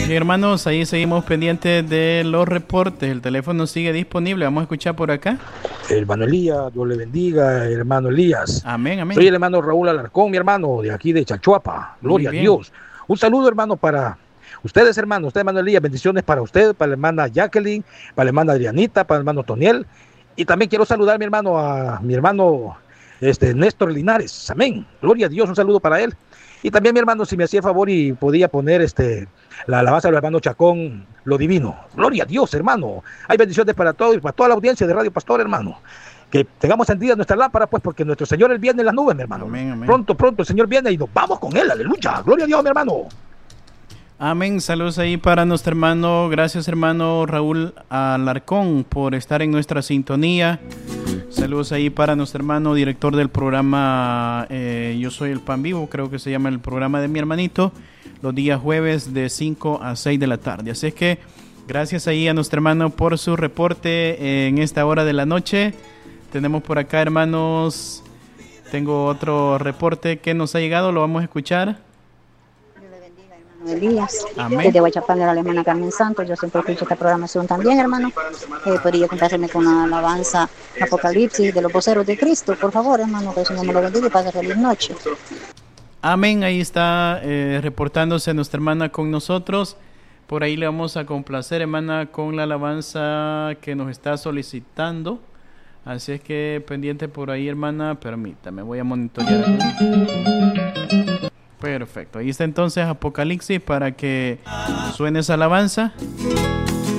Hermanos, ahí seguimos pendientes de los reportes. El teléfono sigue disponible. Vamos a escuchar por acá. Hermano Elías, Dios le bendiga, hermano Elías. Amén, amén. Soy el hermano Raúl Alarcón, mi hermano, de aquí de Chachuapa. Gloria a Dios. Un saludo, hermano, para ustedes, hermano. Usted, hermano Elías, bendiciones para usted, para la hermana Jacqueline, para la hermana Adrianita, para el hermano Toniel. Y también quiero saludar, mi hermano, a mi hermano Néstor Linares. Amén. Gloria a Dios, un saludo para él. Y también, mi hermano, si me hacía favor y podía poner la alabanza del hermano Chacón, lo divino. Gloria a Dios, hermano. Hay bendiciones para todos y para toda la audiencia de Radio Pastor, hermano. Que tengamos encendidas nuestra lámpara, pues, porque nuestro Señor, Él viene en las nubes, mi hermano. Amén, amén. Pronto, pronto el Señor viene y nos vamos con Él. Aleluya. Gloria a Dios, mi hermano. Amén. Saludos ahí para nuestro hermano. Gracias, hermano Raúl Alarcón, por estar en nuestra sintonía. Saludos ahí para nuestro hermano director del programa Yo Soy el Pan Vivo, creo que se llama el programa de mi hermanito, los días jueves de 5 a 6 de la tarde. Así es que gracias ahí a nuestro hermano por su reporte en esta hora de la noche. Tenemos por acá, hermanos, tengo otro reporte que nos ha llegado, lo vamos a escuchar. Elías, amén. Desde Huachapán de la hermana Carmen Santos, yo siempre escucho esta programación también, hermano. Podría complacerme con la alabanza Apocalipsis de los voceros de Cristo, por favor, hermano, que el Señor me lo bendiga y pase feliz noche. Amén, ahí está reportándose nuestra hermana con nosotros. Por ahí le vamos a complacer, hermana, con la alabanza que nos está solicitando. Así es que pendiente por ahí, hermana, permítame, voy a monitorear aquí. Perfecto, ahí está entonces Apocalipsis para que suene esa alabanza.